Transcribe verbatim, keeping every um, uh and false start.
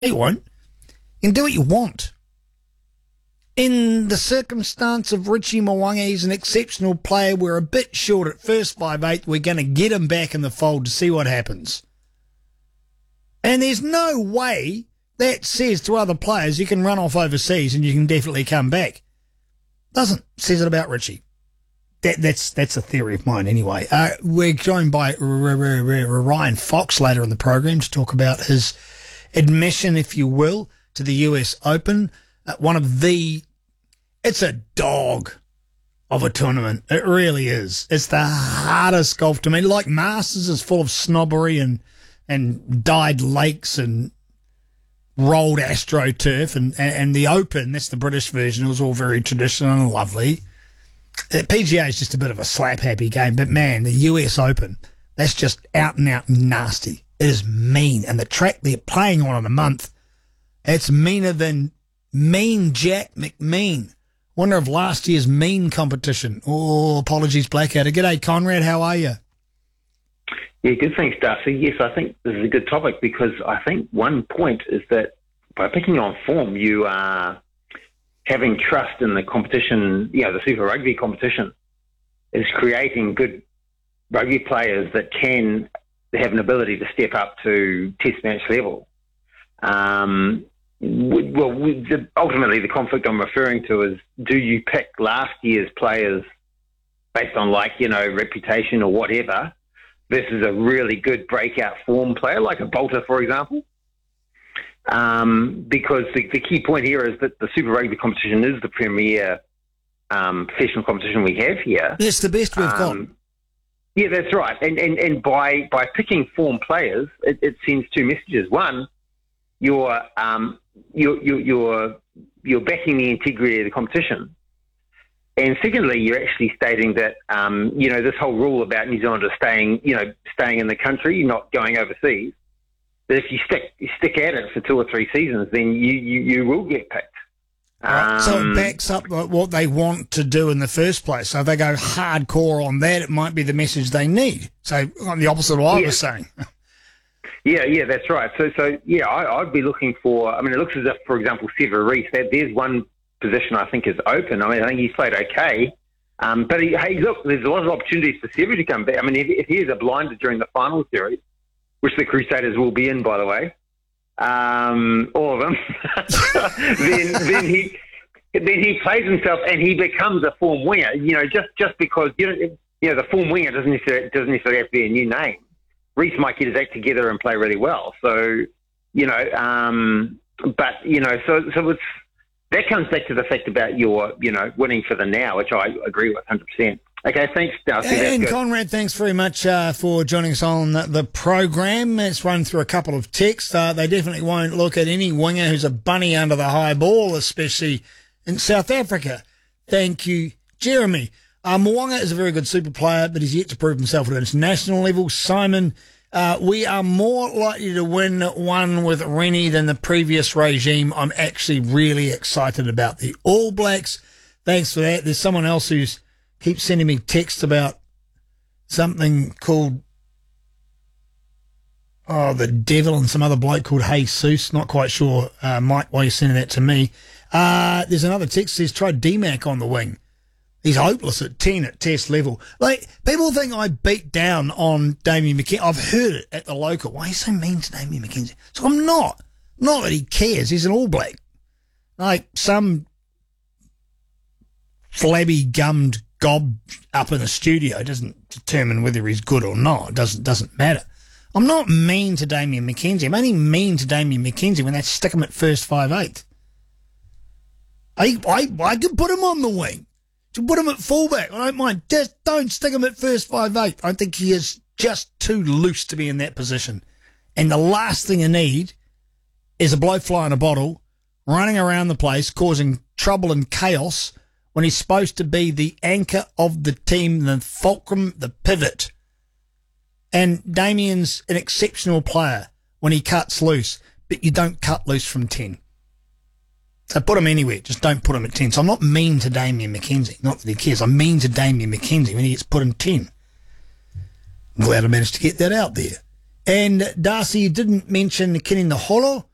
You won't. You can do what you want. In the circumstance of Richie Mo'unga, he's an exceptional player. We're a bit short at first five eight. We're going to get him back in the fold to see what happens. And there's no way that says to other players you can run off overseas and you can definitely come back. Doesn't. Says it about Richie. That, that's that's a theory of mine anyway. Uh, we're joined by R- R- R- R- Ryan Fox later in the program to talk about his admission, if you will, to the U S Open. Uh, one of the... It's a dog of a tournament. It really is. It's the hardest golf to me. Like Masters is full of snobbery and, and dyed lakes and rolled AstroTurf, and, and, and the Open, that's the British version, it was all very traditional and lovely. The P G A is just a bit of a slap-happy game, but man, the U S Open, that's just out-and-out nasty. It is mean, and the track they're playing on in a month, it's meaner than Mean Jack McMean. Wonder if last year's mean competition. Oh, apologies, Blackadder. G'day, Conrad. How are you? Yeah, good. Thanks, Darcy. Yes, I think this is a good topic because I think one point is that by picking on form, you are having trust in the competition, you know, the Super Rugby competition is creating good rugby players that can have an ability to step up to test match level. Um, well, the, ultimately the conflict I'm referring to is, do you pick last year's players based on, like, you know, reputation or whatever, versus a really good breakout form player, like a Bolter, for example? Um, because the, the key point here is that the Super Rugby competition is the premier um, professional competition we have here. It's the best we've um, got. Yeah, that's right. And and, and by, by picking form players, it, it sends two messages. One, you're, um, you're, you're, you're, you're backing the integrity of the competition. And secondly, you're actually stating that, um, you know, this whole rule about New Zealanders staying, you know, staying in the country, not going overseas, that if you stick you stick at it for two or three seasons, then you, you, you will get picked. Right. Um, so it backs up what they want to do in the first place. So if they go hardcore on that, it might be the message they need. So on the opposite of what yeah. I was saying. Yeah, yeah, that's right. So, so yeah, I, I'd be looking for, I mean, it looks as if, for example, Sever Reece, that there's one position I think is open. I mean, I think he's played okay. Um, but, he, hey, look, there's a lot of opportunities for Sever to come back. I mean, if, if he is a blinder during the final series, which the Crusaders will be in, by the way, um, all of them, then, then he then he plays himself and he becomes a form winger. You know, just, just because, you know, you know, the form winger doesn't necessarily, doesn't necessarily have to be a new name. Reece might get his act together and play really well. So, you know, um, but, you know, so so it's, that comes back to the fact about your, you know, winning for the now, which I agree with one hundred percent. Okay, thanks, Darcy. And Conrad, thanks very much uh, for joining us on the, the program. Let's run through a couple of texts. Uh, they definitely won't look at any winger who's a bunny under the high ball, especially in South Africa. Thank you, Jeremy. Uh, Mo'unga is a very good super player, but he's yet to prove himself at an international level. Simon, uh, we are more likely to win one with Rennie than the previous regime. I'm actually really excited about the All Blacks. Thanks for that. There's someone else who's keeps sending me texts about something called, oh, the devil, and some other bloke called Jesus. Not quite sure, uh, Mike, why you're sending that to me. Uh, there's another text that says, try D Mac on the wing. He's hopeless at ten at test level. Like, people think I beat down on Damien McKenzie. I've heard it at the local. Why are you so mean to Damien McKenzie? So I'm not. Not that he cares. He's an All Black. Like some flabby gummed gob up in the studio doesn't determine whether he's good or not. It doesn't doesn't matter. I'm not mean to Damien McKenzie. I'm only mean to Damien McKenzie when they stick him at first five eight. I I I could put him on the wing. To put him at fullback, I don't mind. Just don't stick him at first five eight. I think he is just too loose to be in that position. And the last thing you need is a blowfly in a bottle running around the place causing trouble and chaos when he's supposed to be the anchor of the team, the fulcrum, the pivot. And Damien's an exceptional player when he cuts loose, but you don't cut loose from ten. So put him anywhere, just don't put him at ten. So I'm not mean to Damien McKenzie, not that he cares. I'm mean to Damien McKenzie when he gets put in ten. I'm glad I managed to get that out there. And Darcy, you didn't mention Kenny Naholo.